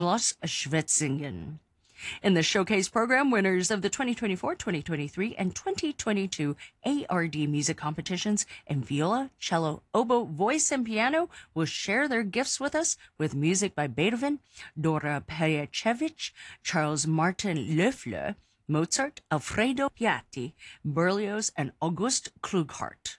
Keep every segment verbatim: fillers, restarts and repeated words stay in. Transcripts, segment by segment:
Schloss Schwetzingen. In the showcase program, winners of the twenty twenty-four, twenty twenty-three, and twenty twenty-two A R D music competitions in viola, cello, oboe, voice, and piano will share their gifts with us with music by Beethoven, Dora Pejacevic, Charles Martin Loeffler, Mozart, Alfredo Piatti, Berlioz, and August Klughart.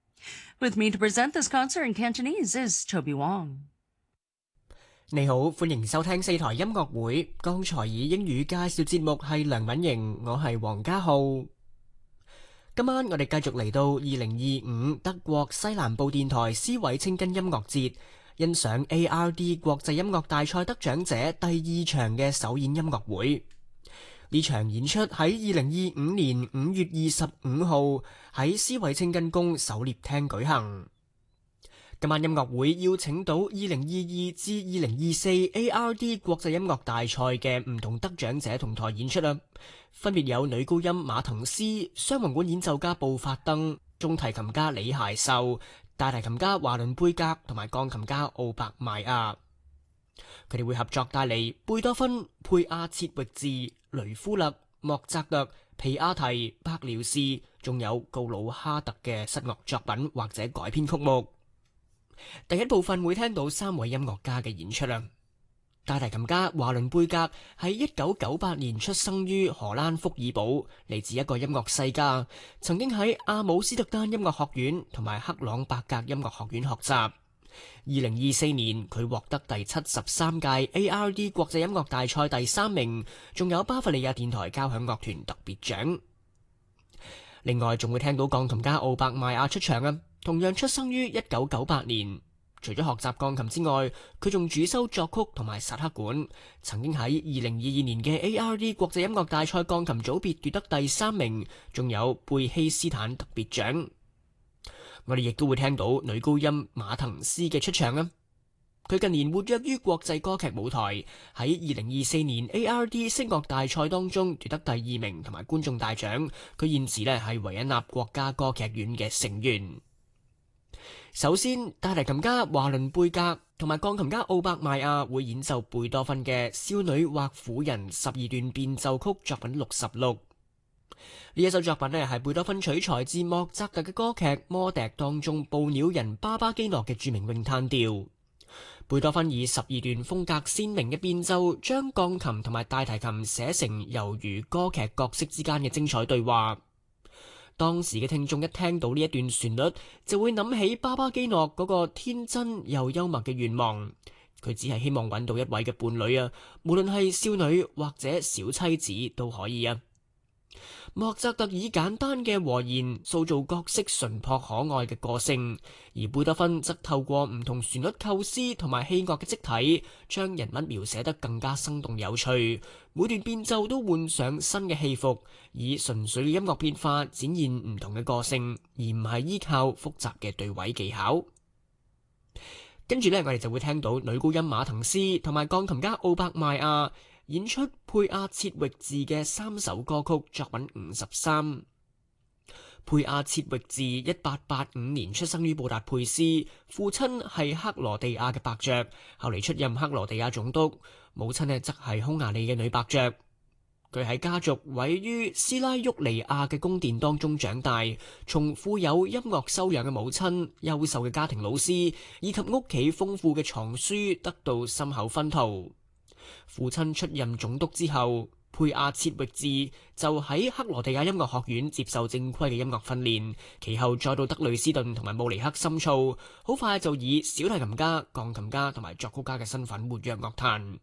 With me to present this concert in Cantonese is Toby Wong. 你好，歡迎收聽四台音樂會。剛才以英語介紹節目係梁敏瑩，我係黃家浩。今晚我哋繼續嚟到二零二五德國西南部電台斯韋清根音樂節，欣賞 A R D 國際音樂大賽得獎者第二場嘅首演音樂會。呢場演出喺二零二五年五月二十五號喺斯韋清根宮狩獵廳舉行。今晚音樂會邀請到二零二二至二零二四 A R D 國際音樂大賽嘅唔同得獎者同台演出啦，分別有女高音馬滕斯、雙簧管演奏家布法登、中提琴家李諧秀、大提琴家華倫貝格同埋鋼琴家奧伯邁亞。佢哋會合作帶嚟貝多芬、佩阿切域治、雷夫勒、莫扎特、皮亞提、柏遼士，仲有告魯哈特嘅室樂作品或者改編曲目。第一部分會聽到三位音樂家嘅演出啦。大提琴家華倫貝格喺一九九八年出生於荷蘭福爾堡，嚟自一個音樂世家，曾經喺阿姆斯特丹音樂學院同埋克朗伯格音樂學院學習。二零二四年佢獲得第七十三屆 A R D 國際音樂大賽第三名，仲有巴伐利亞電台交響樂團特別獎。另外仲會聽到鋼琴家奧伯邁亞出場啊！同樣出生於一九九八年，除咗學習鋼琴之外，佢仲主修作曲同埋薩克管，曾經喺二零二二年嘅 A R D 國際音樂大賽鋼琴組別奪得第三名，仲有貝希斯坦特別獎。我哋亦都會聽到女高音馬滕斯嘅出場啊！佢近年活躍於國際歌劇舞台，喺二零二四年 A R D 聲樂大賽當中奪得第二名同埋觀眾大獎。佢現時呢係維也納國家歌劇院嘅成員。首先，大提琴家華倫貝格同埋鋼琴家奧伯邁亞會演奏貝多芬嘅《少女或婦人》十二段變奏曲作品六十六。呢一首作品呢係貝多芬取材自莫扎特嘅歌劇《魔笛》當中捕鳥人巴巴基諾嘅著名詠嘆調。貝多芬以十二段風格鮮明嘅變奏，將鋼琴同埋大提琴寫成猶如歌劇角色之間嘅精彩對話。當時嘅聽眾一聽到呢一段旋律，就會諗起巴巴基諾嗰個天真又幽默嘅願望。佢只係希望揾到一位嘅伴侶啊，無論係少女或者小妻子都可以啊。莫扎特以簡單嘅和弦塑造角色純樸可愛嘅個性，而貝多芬則透過唔同旋律構思同埋器樂嘅積體，將人物描寫得更加生動有趣。每段變奏都換上新嘅戲服，以純粹嘅音樂變化展現唔同嘅個性，而唔係依靠複雜嘅對位技巧。跟住呢，我哋就會聽到女高音馬滕斯同埋鋼琴家奧伯邁亞演出佩阿切域治嘅三首歌曲作品五十三。佩阿切域治一八八五年出生於布達佩斯，父親係克羅地亞嘅伯爵，後嚟出任克羅地亞總督，母親呢則係匈牙利嘅女伯爵。佢喺家族位於斯拉沃尼亞嘅宮殿當中長大，從富有音樂修養嘅母親、優秀嘅家庭老師以及屋企豐富嘅藏書得到深厚熏陶。父親出任總督之後，佩阿切域治就喺克羅地亞音樂學院接受正規嘅音樂訓練，其後再到德累斯頓同埋慕尼黑深造，好快就以小提琴家、鋼琴家同埋作曲家嘅身份活躍樂壇。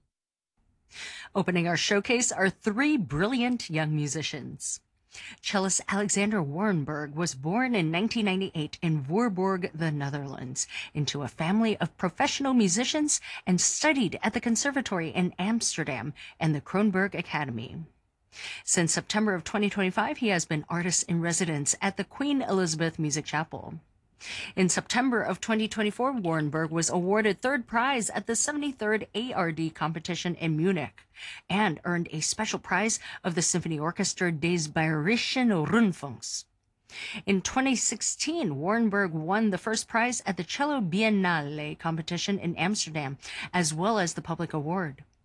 Opening our showcase are three brilliant young musicians. Cellist Alexander Warrenberg was born in nineteen ninety-eight in Voorburg, the Netherlands, into a family of professional musicians and studied at the Conservatory in Amsterdam and the Kronberg Academy. Since September of twenty twenty-five, he has been artist in residence at the Queen Elizabeth Music Chapel. In September of twenty twenty-four, Warrenberg was awarded third prize at the seventy-third A R D competition in Munich and earned a special prize of the Symphony Orchestra des Bayerischen Rundfunks. In twenty sixteen, Warrenberg won the first prize at the Cello Biennale competition in Amsterdam, as well as the public award.